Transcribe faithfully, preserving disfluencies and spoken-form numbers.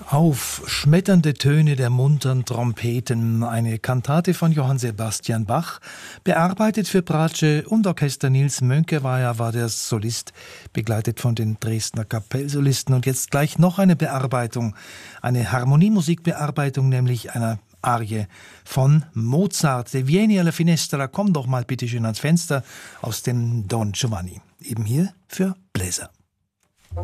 Aufschmetternde Töne der muntern Trompeten, eine Kantate von Johann Sebastian Bach, bearbeitet für Bratsche und Orchester. Nils Mönckeweyer war der Solist, begleitet von den Dresdner Kapellsolisten. Und jetzt gleich noch eine Bearbeitung, eine Harmoniemusikbearbeitung, nämlich einer Arie von Mozart. Vieni alla finestra, komm doch mal bitte schön ans Fenster aus dem Don Giovanni. Eben hier für Bläser.